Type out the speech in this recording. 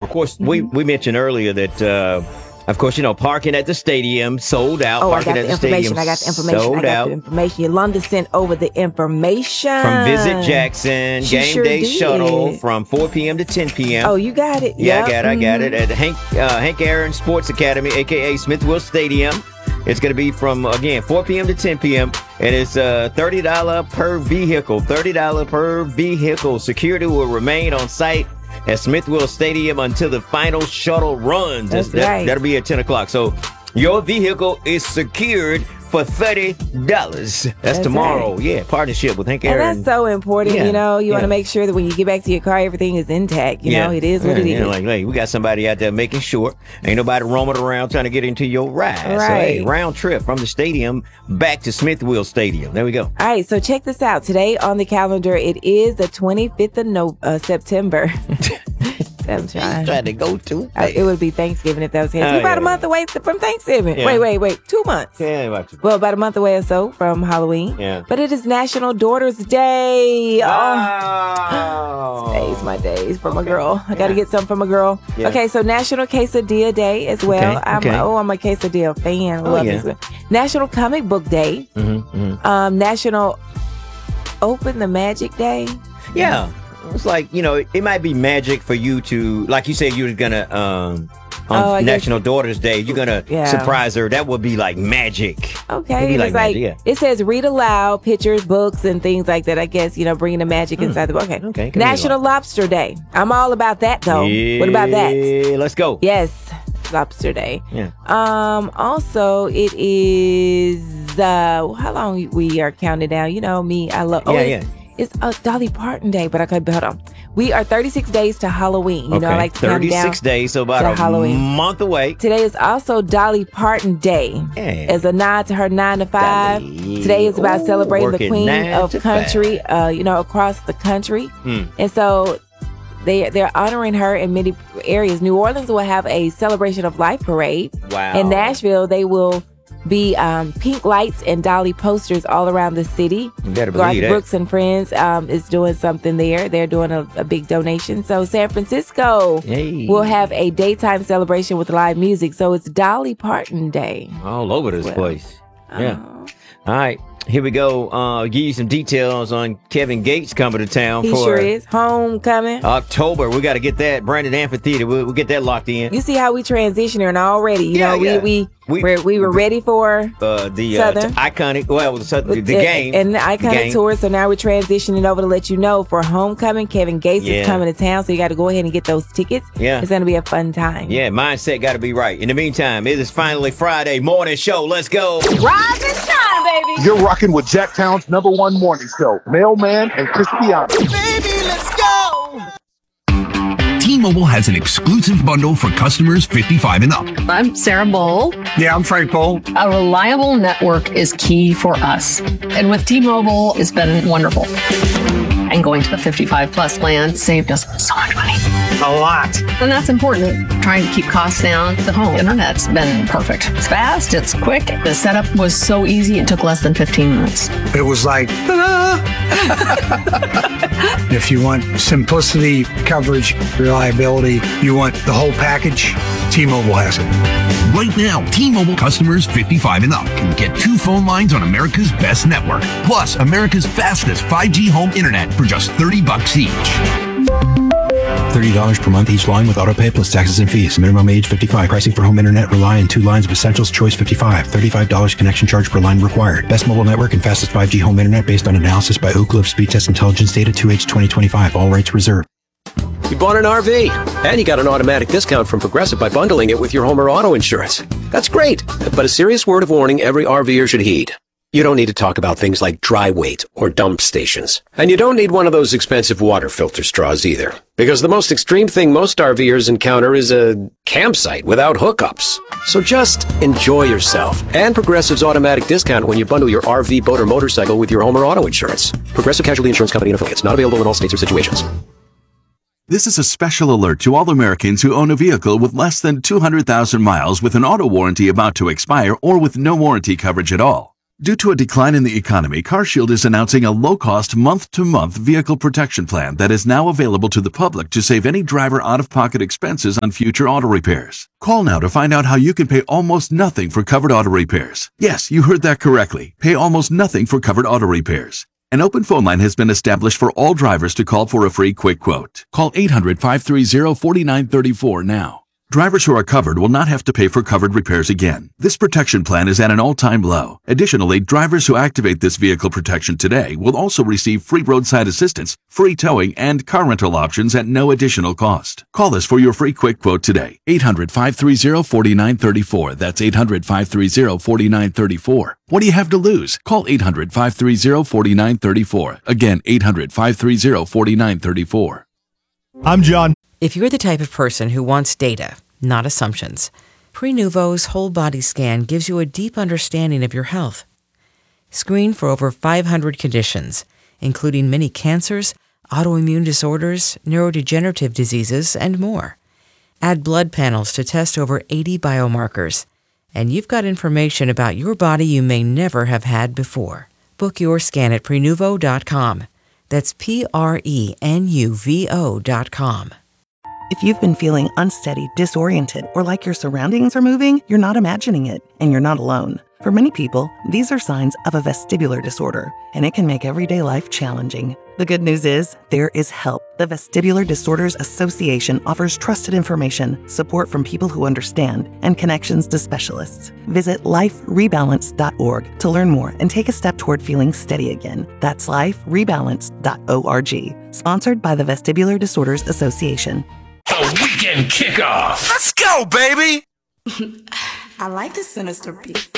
course, we mentioned earlier that, of course, parking at the stadium sold out. Oh, parking I got the information. Sold out. The information. Yolanda sent over the information. From Visit Jackson, game day shuttle from 4 p.m. to 10 p.m. Oh, you got it. Yeah, I got it. At Hank Aaron Sports Academy, a.k.a. Smithville Stadium. It's going to be from, again, 4 p.m. to 10 p.m. And it's $30 per vehicle. $30 per vehicle. Security will remain on site at Smithville Stadium until the final shuttle runs. That's right. That'll be at 10 o'clock. So your vehicle is secured for $30. That's tomorrow. Right. Yeah, partnership with Hank Aaron. And that's so important. You want to make sure that when you get back to your car, everything is intact. You know, it is what it is. Like, hey, we got somebody out there making sure ain't nobody roaming around trying to get into your ride. Right. So, hey, round trip from the stadium back to Smithville Stadium. There we go. All right, so check this out. Today on the calendar, it is the 25th of September. I'm trying to go to. It would be Thanksgiving if that was the case. We're about a month away from Thanksgiving. Yeah. Wait. 2 months. Yeah, well, about a month away or so from Halloween. Yeah. But it is National Daughters Day. Oh. Today's my days for my girl. I got to get something for my girl. Yeah. Okay, so National Quesadilla Day as well. Okay. I'm a quesadilla fan. Love this. National Comic Book Day. National Open the Magic Day. Yeah. It's like, it might be magic for you to, like you said, you're going to, on National Daughters Day, you're going to surprise her. That would be like magic. Okay. It's like it says read aloud, pictures, books, and things like that. I guess, bringing the magic inside the book. Okay. National Lobster Day. I'm all about that, though. Yeah, what about that? Let's go. Yes. Lobster Day. Yeah. Also, it is, how long we are counting down. You know me. I love. It's Dolly Parton Day, but hold on. We are 36 days to Halloween. I like to count down 36 days, so about a month away. Today is also Dolly Parton Day. As a nod to her 9 to 5. Today is about celebrating the Queen of Country, across the country. And so they're honoring her in many areas. New Orleans will have a Celebration of Life parade. Wow. In Nashville, they will be pink lights and Dolly posters all around the city. You better believe that. Brooks and Friends is doing something there. They're doing a big donation. So San Francisco will have a daytime celebration with live music. So it's Dolly Parton Day. All over this place. Yeah. All right. Here we go. Give you some details on Kevin Gates coming to town. He sure is. Homecoming. October. We got to get that. Brandon Amphitheater. We'll get that locked in. You see how we transitioning already. We were ready for the Southern. iconic, the game. And the iconic tour. So now we're transitioning over to let you know for Homecoming, Kevin Gates is coming to town. So you got to go ahead and get those tickets. Yeah. It's going to be a fun time. Yeah, mindset got to be right. In the meantime, it is finally Friday morning show. Let's go. Rise and shine, baby. You're rocking with Jacktown's #1 morning show, Mailman and Cristiano. Baby, let's go. T-Mobile has an exclusive bundle for customers 55 and up. I'm Sarah Bowl. Yeah, I'm Frank Bowl. A reliable network is key for us. And with T-Mobile, it's been wonderful. And going to the 55 plus plan saved us so much money. A lot. And that's important. Trying to keep costs down. The home internet's been perfect. It's fast, it's quick. The setup was so easy, it took less than 15 minutes. It was like, ta-da! If you want simplicity, coverage, reliability, you want the whole package, T-Mobile has it. Right now, T-Mobile customers 55 and up can get 2 phone lines on America's best network, plus America's fastest 5G home internet for just $30 each. $30 per month each line with autopay plus taxes and fees. Minimum age 55. Pricing for home internet rely on 2 lines of Essentials Choice 55. $35 connection charge per line required. Best mobile network and fastest 5G home internet based on analysis by Ookla of Speed Test Intelligence data 2H 2025. All rights reserved. You bought an RV, and you got an automatic discount from Progressive by bundling it with your home or auto insurance. That's great, but a serious word of warning every RVer should heed. You don't need to talk about things like dry weight or dump stations. And you don't need one of those expensive water filter straws either. Because the most extreme thing most RVers encounter is a campsite without hookups. So just enjoy yourself. And Progressive's automatic discount when you bundle your RV, boat, or motorcycle with your home or auto insurance. Progressive Casualty Insurance Company and affiliates. Not available in all states or situations. This is a special alert to all Americans who own a vehicle with less than 200,000 miles with an auto warranty about to expire or with no warranty coverage at all. Due to a decline in the economy, CarShield is announcing a low-cost month-to-month vehicle protection plan that is now available to the public to save any driver out-of-pocket expenses on future auto repairs. Call now to find out how you can pay almost nothing for covered auto repairs. Yes, you heard that correctly. Pay almost nothing for covered auto repairs. An open phone line has been established for all drivers to call for a free quick quote. Call 800-530-4934 now. Drivers who are covered will not have to pay for covered repairs again. This protection plan is at an all-time low. Additionally, drivers who activate this vehicle protection today will also receive free roadside assistance, free towing, and car rental options at no additional cost. Call us for your free quick quote today. 800-530-4934. That's 800-530-4934. What do you have to lose? Call 800-530-4934. Again, 800-530-4934. I'm John. If you're the type of person who wants data, not assumptions, Prenuvo's whole body scan gives you a deep understanding of your health. Screen for over 500 conditions, including many cancers, autoimmune disorders, neurodegenerative diseases, and more. Add blood panels to test over 80 biomarkers, and you've got information about your body you may never have had before. Book your scan at Prenuvo.com. That's Prenuvo.com. If you've been feeling unsteady, disoriented, or like your surroundings are moving, you're not imagining it, and you're not alone. For many people, these are signs of a vestibular disorder, and it can make everyday life challenging. The good news is, there is help. The Vestibular Disorders Association offers trusted information, support from people who understand, and connections to specialists. Visit liferebalance.org to learn more and take a step toward feeling steady again. That's liferebalance.org. Sponsored by the Vestibular Disorders Association. The weekend kickoff. Let's go, baby! I like the sinister beat.